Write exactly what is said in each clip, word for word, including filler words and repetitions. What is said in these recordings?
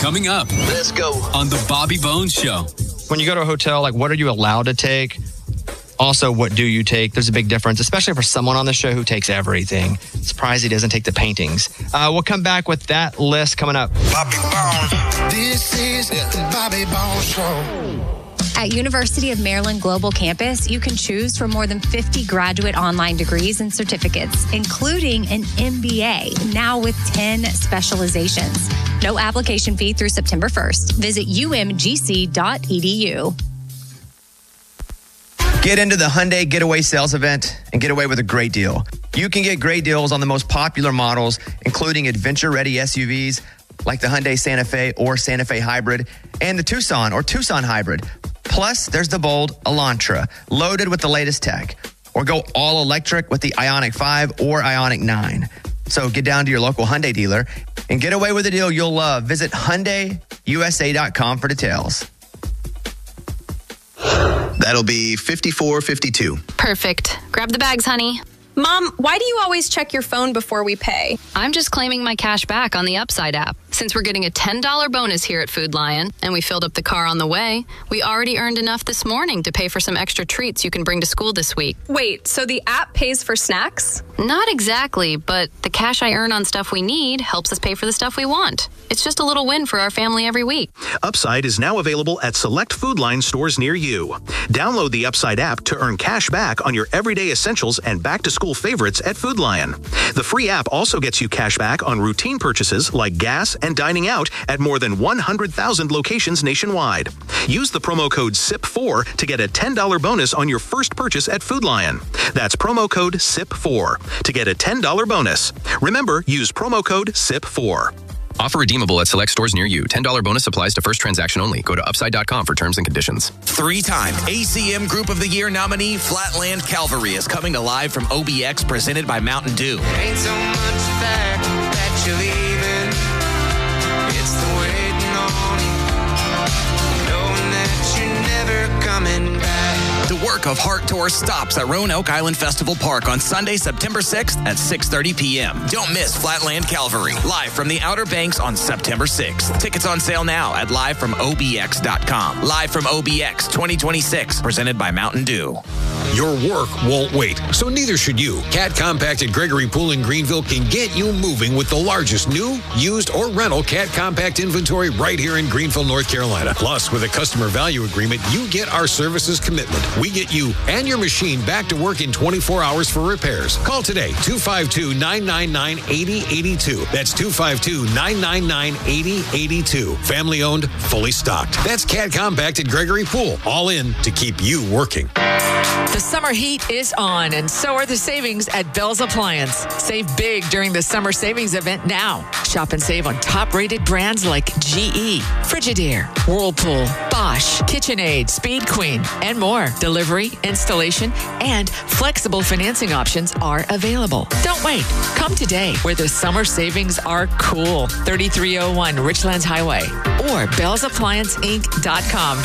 Coming up. Let's go. On the Bobby Bones Show. When you go to a hotel, like, what are you allowed to take? Also, what do you take? There's a big difference, especially for someone on the show who takes everything. Surprised he doesn't take the paintings. Uh, we'll come back with that list coming up. Bobby Bones. This is the Bobby Bones Show. At University of Maryland Global Campus, you can choose from more than fifty graduate online degrees and certificates, including an M B A, now with ten specializations. No application fee through September first. Visit U M G C dot E D U. Get into the Hyundai Getaway Sales Event and get away with a great deal. You can get great deals on the most popular models, including adventure-ready S U Vs like the Hyundai Santa Fe or Santa Fe Hybrid and the Tucson or Tucson Hybrid. Plus, there's the bold Elantra, loaded with the latest tech. Or go all electric with the Ioniq five or Ioniq nine. So get down to your local Hyundai dealer and get away with a deal you'll love. Visit Hyundai U S A dot com for details. That'll be fifty-four fifty-two. Perfect. Grab the bags, honey. Mom, why do you always check your phone before we pay? I'm just claiming my cash back on the Upside app. Since we're getting a ten dollars bonus here at Food Lion, and we filled up the car on the way, we already earned enough this morning to pay for some extra treats you can bring to school this week. Wait, so the app pays for snacks? Not exactly, but the cash I earn on stuff we need helps us pay for the stuff we want. It's just a little win for our family every week. Upside is now available at select Food Lion stores near you. Download the Upside app to earn cash back on your everyday essentials and back-to-school favorites at Food Lion. The free app also gets you cash back on routine purchases like gas and dining out at more than one hundred thousand locations nationwide. Use the promo code S I P four to get a ten dollars bonus on your first purchase at Food Lion. That's promo code S I P four to get a ten dollars bonus. Remember, use promo code S I P four. Offer redeemable at select stores near you. ten dollars bonus applies to first transaction only. Go to upside dot com for terms and conditions. Three-time A C M Group of the Year nominee Flatland Calvary is coming to live from O B X presented by Mountain Dew. Ain't so much fact that you're leaving. It's the waiting on you, knowing that you're never coming back. The work of Heart Tour stops at Roanoke Island Festival Park on Sunday, September sixth at six thirty p.m. Don't miss Flatland Calvary, live from the Outer Banks on September sixth. Tickets on sale now at live from O B X dot com. Live from O B X twenty twenty-six, presented by Mountain Dew. Your work won't wait, so neither should you. Cat Compact at Gregory Pool in Greenville can get you moving with the largest new, used, or rental Cat Compact inventory right here in Greenville, North Carolina. Plus, with a customer value agreement, you get our services commitment. We get you and your machine back to work in twenty-four hours for repairs. Call today, two five two, nine nine nine, eight zero eight two. That's two five two, nine nine nine, eight zero eight two. Family owned, fully stocked. That's Cat Compact at Gregory Pool. All in to keep you working. The summer heat is on, and so are the savings at Bell's Appliance. Save big during the summer savings event now. Shop and save on top-rated brands like G E, Frigidaire, Whirlpool, Bosch, KitchenAid, Speed Queen, and more. Delivery, installation, and flexible financing options are available. Don't wait. Come today where the summer savings are cool. thirty-three oh one Richlands Highway or bells appliance inc dot com.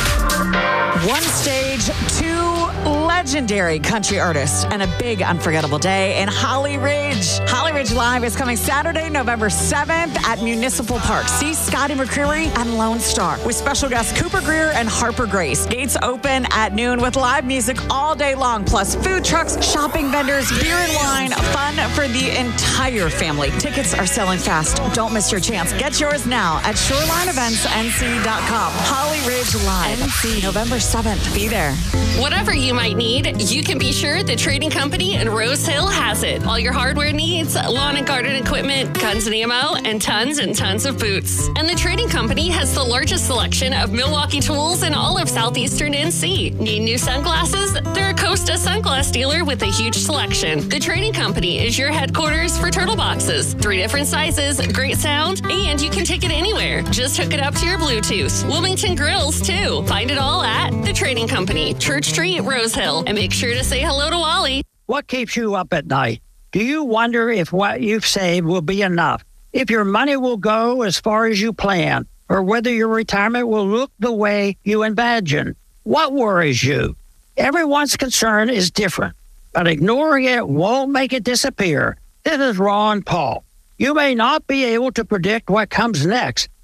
One stage, two legendary country artists, and a big unforgettable day in Holly Ridge. Holly Ridge Live is coming Saturday, November seventh at Municipal Park. See Scotty McCreery and Lone Star with special guests Cooper Greer and Harper Grace. Gates open at noon with live music all day long, plus food trucks, shopping vendors, beer and wine, fun for the entire family. Tickets are selling fast. Don't miss your chance. Get yours now at shoreline events n c dot com. Holly Ridge Live, N C, November seventh. Be there. Whatever you might need, you can be sure the Trading Company in Rose Hill has it. All your hardware needs, lawn and garden equipment, guns and ammo, and tons and tons of boots. And the Trading Company has the largest selection of Milwaukee tools in all of southeastern N C. Need new sunglasses? They're a Costa sunglass dealer with a huge selection. The Trading Company is your headquarters for turtle boxes. Three different sizes, great sound, and you can take it anywhere. Just hook it up to your Bluetooth. Wilmington Grills, too. Find it all at The Trading Company, Church Street, Rose Hill. And make sure to say hello to Wally. What keeps you up at night? Do you wonder if what you've saved will be enough? If your money will go as far as you plan? Or whether your retirement will look the way you imagine? What worries you? Everyone's concern is different, but ignoring it won't make it disappear. This is Ron Paul. You may not be able to predict what comes next,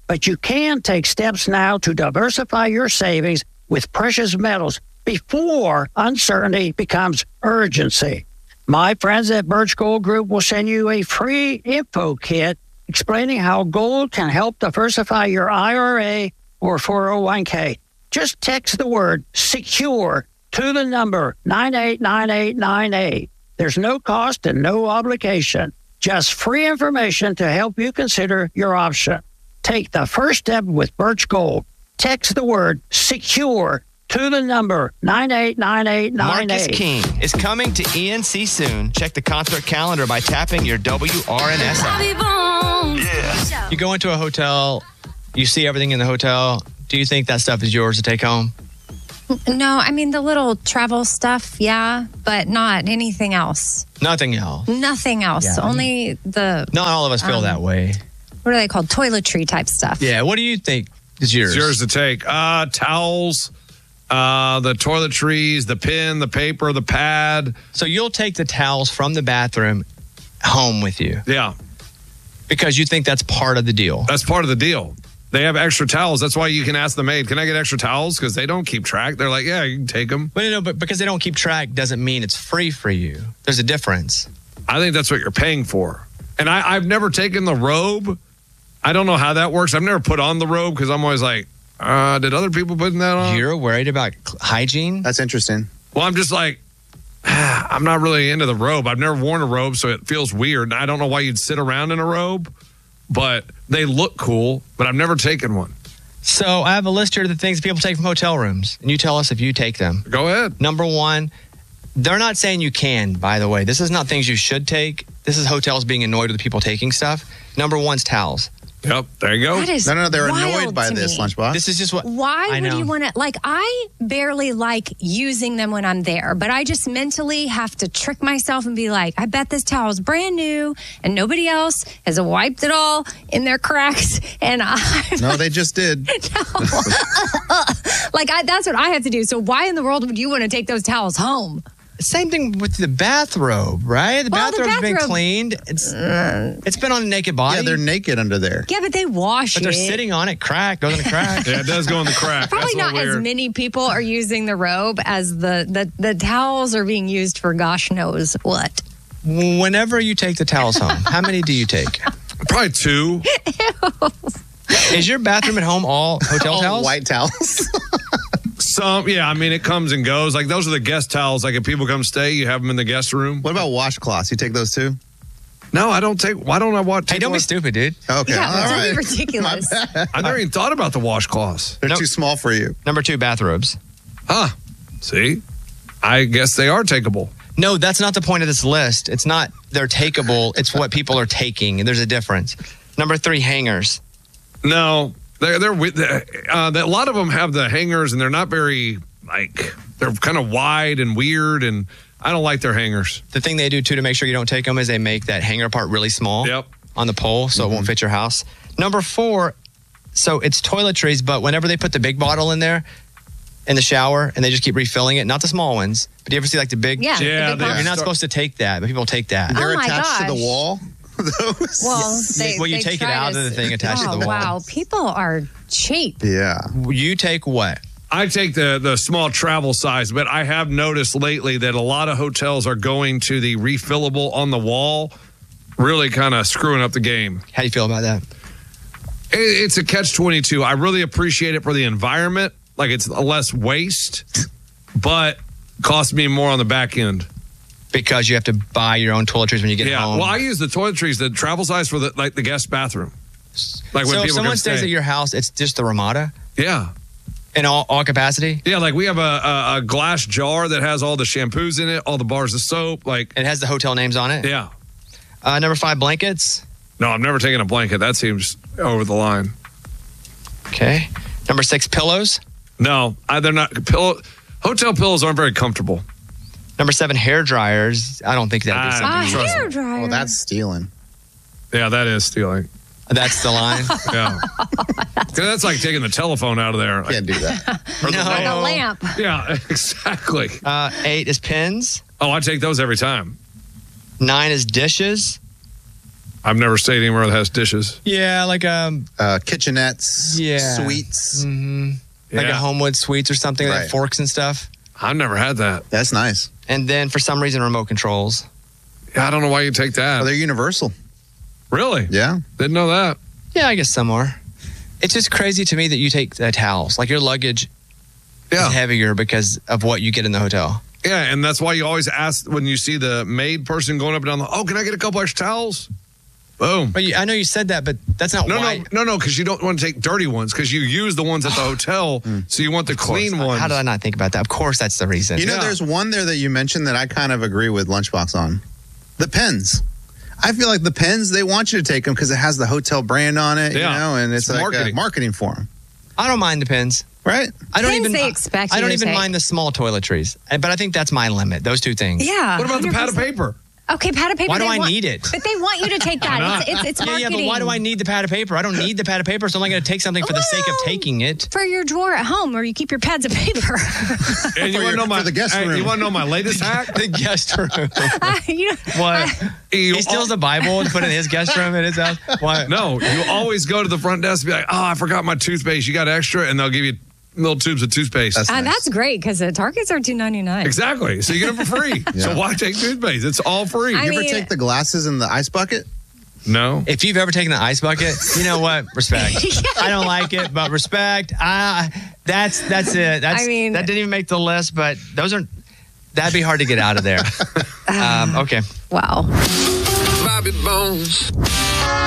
but you can take steps now to diversify your savings with precious metals before uncertainty becomes urgency. My friends at Birch Gold Group will send you a free info kit explaining how gold can help diversify your I R A or four oh one k. Just text the word SECURE to the number nine eight nine eight nine eight. There's no cost and no obligation. Just free information to help you consider your option. Take the first step with Birch Gold. Text the word SECURE to the number nine eight nine eight nine eight. Marcus King is coming to E N C soon. Check the concert calendar by tapping your W R N S app. Yeah. You go into a hotel, you see everything in the hotel. Do you think that stuff is yours to take home? No, I mean the little travel stuff, yeah, but not anything else. Nothing else. Nothing else. Yeah. Only the. Not all of us feel um, that way. What are they called? Toiletry type stuff. Yeah. What do you think is yours? It's yours to take. Uh, towels, uh, the toiletries, the pen, the paper, the pad. So you'll take the towels from the bathroom home with you? Yeah. Because you think that's part of the deal? That's part of the deal. They have extra towels. That's why you can ask the maid, can I get extra towels? Because they don't keep track. They're like, yeah, you can take them. But, you know, but because they don't keep track doesn't mean it's free for you. There's a difference. I think that's what you're paying for. And I, I've never taken the robe. I don't know how that works. I've never put on the robe because I'm always like, uh, did other people put that on? You're worried about hygiene? That's interesting. Well, I'm just like, ah, I'm not really into the robe. I've never worn a robe, so it feels weird. I don't know why you'd sit around in a robe, but they look cool, but I've never taken one. So I have a list here of the things people take from hotel rooms, and you tell us if you take them. Go ahead. Number one, they're not saying you can, by the way. This is not things you should take. This is hotels being annoyed with people taking stuff. Number one's towels. Yep, there you go. That is No, no, they're wild annoyed by to this, me. Lunchbox. This is just what Why I would know. you want to, like, I barely like using them when I'm there, but I just mentally have to trick myself and be like, I bet this towel's brand new and nobody else has wiped it all in their cracks. And I, No, they just did. like, I, that's what I have to do. So why in the world would you want to take those towels home? Same thing with the bathrobe, right? The Well, the bathrobe's been bathrobe- cleaned. It's it's been on a naked body. Yeah, they're naked under there. Yeah, but they wash but it. they're sitting on it. Crack goes in the crack. Yeah, it does go in the crack. Probably That's a not little as weird. many people are using the robe as the, the, the towels are being used for gosh knows what. Whenever you take the towels home, how many do you take? Probably two. Is your bathroom at home all hotel All towels? white towels. Some, yeah, I mean, it comes and goes. Like, those are the guest towels. Like, if people come stay, you have them in the guest room. What about washcloths? You take those too? No, I don't take, why don't I watch? Hey, don't be stupid, dude. Okay. Yeah, all don't right. be ridiculous. My bad. I never even thought about the washcloths. They're Nope. too small for you. Number two, bathrobes. Huh. See? I guess they are takeable. No, that's not the point of this list. It's not they're takeable. It's what people are taking, and there's a difference. Number three, hangers. No, they're, they're, with- uh, a lot of them have the hangers and they're not very, like, they're kind of wide and weird, and I don't like their hangers. The thing they do, too, to make sure you don't take them is they make that hanger part really small Yep. on the pole so it won't fit your house. Number four, so it's toiletries, but whenever they put the big bottle in there in the shower and they just keep refilling it, not the small ones, but do you ever see like the big? Yeah, the Yeah, big they- ones. You're not supposed to take that, but people take that. They're Oh my attached to the gosh. wall. Those. Well, they, Well, you they take it try out to of the s- thing attached to oh, the wall. Wow, people are cheap. Yeah. You take what? I take the, the small travel size, but I have noticed lately that a lot of hotels are going to the refillable on the wall, really kind of screwing up the game. How do you feel about that? It, it's a catch twenty-two. I really appreciate it for the environment. Like, it's less waste, but costs me more on the back end. Because you have to buy your own toiletries when you get Yeah, home. well, I use the toiletries, the travel size for the like the guest bathroom. Like when so if people someone come stays stay. at your house, it's just the Ramada Yeah. in all, all capacity? Yeah, like we have a, a, a glass jar that has all the shampoos in it, all the bars of soap. Like, It has the hotel names on it? yeah. Uh, number five, blankets. No, I've never taken a blanket. That seems over the line. Okay. Number six, pillows. No, I, they're not. Pillow, hotel pillows aren't very comfortable. Number seven, hair dryers. I don't think that'd be Ah, something. Ah, you- trust hair me. dryer. Well, that's stealing. Yeah, that is stealing. That's the line. Yeah. 'Cause that's like taking the telephone out of there. Like, Can't do that. or the No. like a lamp. lamp. Yeah, exactly. Uh, eight is pins. Oh, I take those every time. Nine is dishes. I've never stayed anywhere that has dishes. Yeah, like um, uh, kitchenettes, yeah. suites. Mm-hmm. Like Yeah. a Homewood Suites or something, Right. like forks and stuff. I've never had that. That's nice. And then for some reason, remote controls. Yeah, I don't know why you take that. Oh, they're universal. Really? Yeah. Didn't know that. Yeah, I guess some are. It's just crazy to me that you take uh, towels. Like your luggage Yeah. is heavier because of what you get in the hotel. Yeah, and that's why you always ask when you see the maid person going up and down the, oh, can I get a couple extra towels? Boom. But you, I know you said that, but that's not No, why. no, no, no, because you don't want to take dirty ones because you use the ones at the hotel, so you want the clean ones. How did I not think about that? Of course, that's the reason. You know, Yeah. there's one there that you mentioned that I kind of agree with Lunchbox on. The pens. I feel like the pens, they want you to take them because it has the hotel brand on it, Yeah. you know, and it's, It's like marketing. marketing. marketing for them. I don't mind the pins. Right? I don't Pins even. they expect I you don't to even take. mind the small toiletries, but I think that's my limit. Those two things. Yeah. What about the pad of one hundred percent. paper? Okay, pad of paper. Why do they I want- need it? But they want you to take that. not? It's, it's, it's Yeah, yeah, marketing. but why do I need the pad of paper? I don't need the pad of paper, so I'm not going to take something for the sake of Well, taking it. For your drawer at home where you keep your pads of paper. And you For want to your- know my for the guest hey, room. You want to know my latest hack? The guest room. you know, What? You He steals the Bible and put it in his guest room in his house. Why? No, you always go to the front desk and be like, oh, I forgot my toothpaste. You got extra? And they'll give you little tubes of toothpaste. That's and nice. that's great because the Targets are two ninety-nine. Exactly. So you get them for free. Yeah. So why take toothpaste? It's all free. I You ever mean- take the glasses in the ice bucket? no. If you've ever taken the ice bucket, you know what? Respect. I don't like it, but respect. I, that's that's it. That's I mean- that didn't even make the list, but those are that'd be hard to get out of there. um, okay. Wow. Bobby Bones.